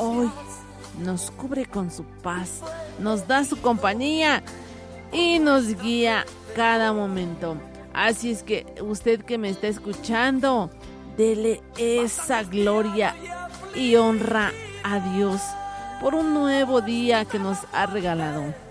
hoy nos cubre con su paz, nos da su compañía y nos guía cada momento. Así es que usted que me está escuchando, dele esa gloria y honra a Dios por un nuevo día que nos ha regalado.